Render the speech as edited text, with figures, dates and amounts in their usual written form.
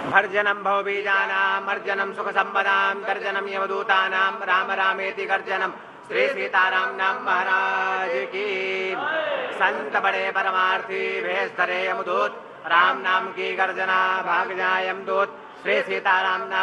भर्जनं भवबीजानां अर्जनं सुखसंपदां गर्जनं यमदूतानां राम रामेति गर्जनं श्री सीताराम नाम महाराज की। संत बड़े परमार्थी भेष धरे यमदूत राम नाम की गर्जना भाग जाए यमदूत श्री सीताराम नाम